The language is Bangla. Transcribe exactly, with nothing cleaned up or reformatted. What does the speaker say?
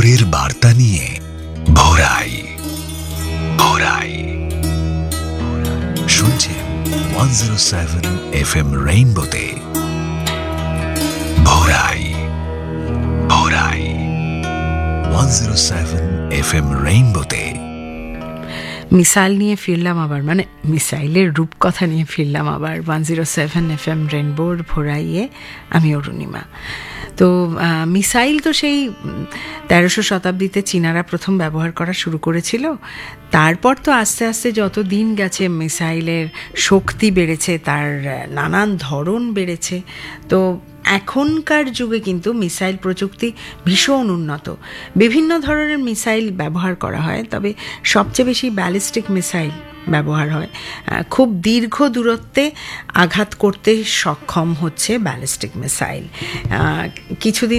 খবরের বার্তা নিয়ে ভোরাই ভোরাই শুনছেন one zero seven F M রেইনবোতে ভোরাই ভোরাই one zero seven F M রেইনবোতে missile নিয়ে ফিরলাম আবার, মানে মিসাইলের রূপকথা নিয়ে ফিরলাম আবার one zero seven F M রেইনবোর ভোরাইয়ে। আমি অরুণিমা। তো মিসাইল তো সেই তেরোশো শতাব্দীতে চীনারা প্রথম ব্যবহার করা শুরু করেছিল। তারপর তো আস্তে আস্তে যত দিন গেছে মিসাইলের শক্তি বেড়েছে, তার নানান ধরন বেড়েছে। তো এখনকার যুগে কিন্তু মিসাইল প্রযুক্তি ভীষণ উন্নত। বিভিন্ন ধরনের মিসাইল ব্যবহার করা হয়, তবে সবচেয়ে বেশি ব্যালিস্টিক মিসাইল ব্যবহার হয়। খুব দীর্ঘ দূরত্বে আঘাত করতে সক্ষম হচ্ছে ব্যালিস্টিক মিসাইল। কিছুদিন